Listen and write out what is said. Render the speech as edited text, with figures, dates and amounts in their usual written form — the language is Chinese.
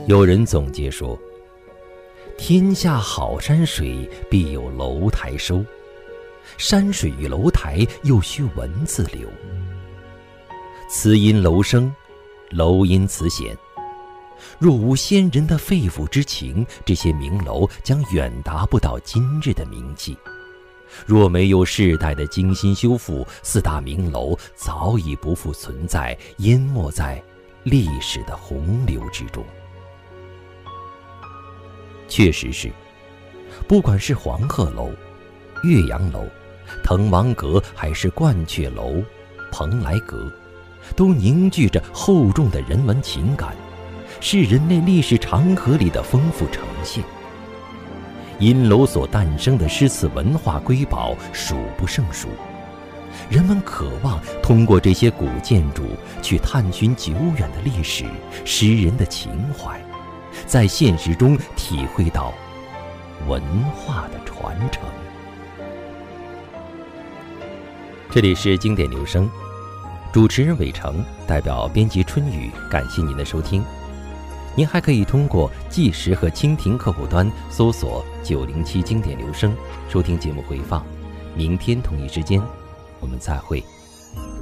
有人总结说，天下好山水，必有楼台收，山水与楼台又须文字流。词因楼生，楼因词显。若无先人的肺腑之情，这些名楼将远达不到今日的名气。若没有世代的精心修复，四大名楼早已不复存在，淹没在历史的洪流之中。确实是，不管是黄鹤楼、岳阳楼、滕王阁，还是鹳雀楼、蓬莱阁，都凝聚着厚重的人文情感，是人类历史长河里的丰富呈现。因楼所诞生的诗词文化瑰宝数不胜数，人们渴望通过这些古建筑去探寻久远的历史、诗人的情怀，在现实中体会到文化的传承。这里是经典留声，主持人伟成，代表编辑春雨，感谢您的收听。您还可以通过纪实和蜻蜓客户端搜索907经典留声，收听节目回放。明天同一时间，我们再会。